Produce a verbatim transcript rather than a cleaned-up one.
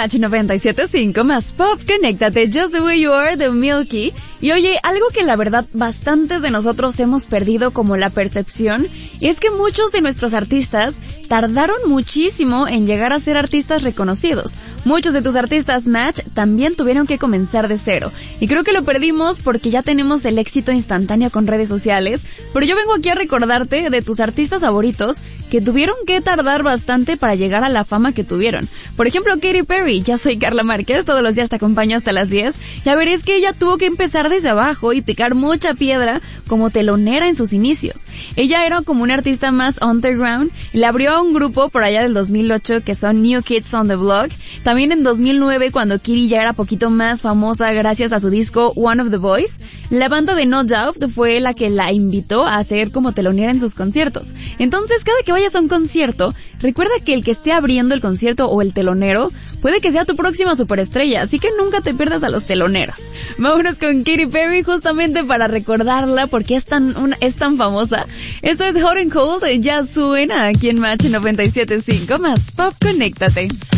Match noventa y siete punto cinco más Pop, conéctate, Just the Way You Are de Milky. Y oye, algo que la verdad bastantes de nosotros hemos perdido como la percepción, es que muchos de nuestros artistas tardaron muchísimo en llegar a ser artistas reconocidos. Muchos de tus artistas Match también tuvieron que comenzar de cero. Y creo que lo perdimos porque ya tenemos el éxito instantáneo con redes sociales. Pero yo vengo aquí a recordarte de tus artistas favoritos que tuvieron que tardar bastante para llegar a la fama que tuvieron. Por ejemplo, Katy Perry. Ya soy Carla Márquez, todos los días te acompaño hasta las diez. Ya veréis que ella tuvo que empezar desde abajo y picar mucha piedra como telonera en sus inicios. Ella era como una artista más underground. Le abrió a un grupo por allá del dos mil ocho que son New Kids on the Block. También en dos mil nueve, cuando Katy ya era poquito más famosa gracias a su disco One of the Boys, la banda de No Doubt fue la que la invitó a hacer como telonera en sus conciertos. Entonces, cada que vayas a un concierto, recuerda que el que esté abriendo el concierto o el telonero puede que sea tu próxima superestrella, así que nunca te pierdas a los teloneros. Vámonos con Katy Perry justamente para recordarla porque es tan una, es tan famosa. Esto es Hot and Cold, ya suena aquí en Match noventa y siete punto cinco más Pop, conéctate.